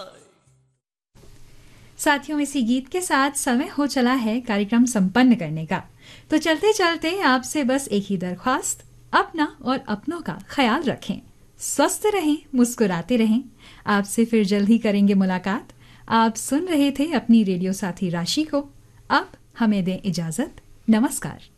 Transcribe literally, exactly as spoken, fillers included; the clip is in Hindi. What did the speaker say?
साथियों, इसी गीत के साथ समय हो चला है कार्यक्रम संपन्न करने का। तो चलते चलते आपसे बस एक ही दरख्वास्त, अपना और अपनों का ख्याल रखें, स्वस्थ रहें, मुस्कुराते रहें। आपसे फिर जल्द ही करेंगे मुलाकात। आप सुन रहे थे अपनी रेडियो साथी राशि को। अब हमें दें इजाजत। नमस्कार।